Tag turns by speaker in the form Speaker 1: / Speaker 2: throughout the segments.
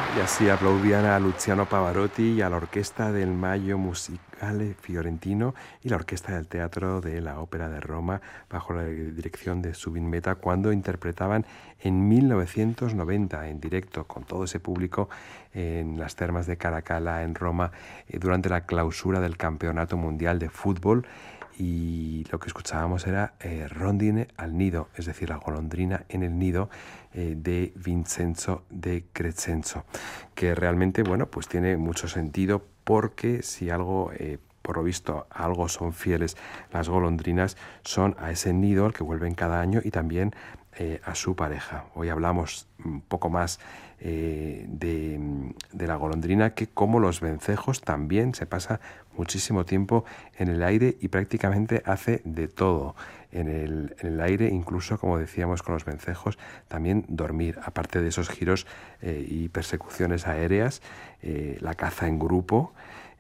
Speaker 1: Y así aplaudían a Luciano Pavarotti y a la Orquesta del Maggio Musicale Fiorentino y la Orquesta del Teatro de la Ópera de Roma bajo la dirección de Zubin Mehta cuando interpretaban en 1990 en directo con todo ese público en las termas de Caracalla en Roma durante la clausura del Campeonato Mundial de Fútbol. Y lo que escuchábamos era Rondine al nido, es decir, la golondrina en el nido de Vincenzo de Crescenzo, que realmente, bueno, pues tiene mucho sentido porque si algo, por lo visto, a algo son fieles las golondrinas, son a ese nido al que vuelven cada año y también a su pareja. Hoy hablamos un poco más de la golondrina, que como los vencejos también se pasa muchísimo tiempo en el aire y prácticamente hace de todo en el aire, incluso, como decíamos con los vencejos, también dormir, aparte de esos giros y persecuciones aéreas, la caza en grupo.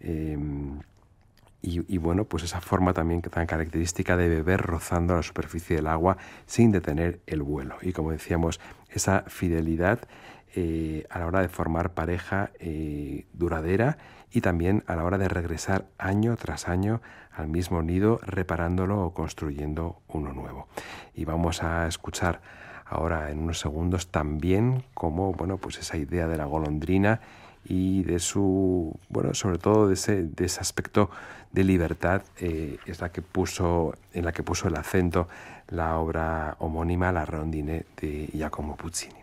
Speaker 1: Y bueno, pues esa forma también tan característica de beber rozando la superficie del agua sin detener el vuelo. Y como decíamos, esa fidelidad a la hora de formar pareja duradera y también a la hora de regresar año tras año al mismo nido, reparándolo o construyendo uno nuevo. Y vamos a escuchar ahora en unos segundos también cómo, bueno, pues esa idea de la golondrina y de su, bueno, sobre todo de ese aspecto de libertad es en la que puso el acento la obra homónima La Rondine de Giacomo Puccini.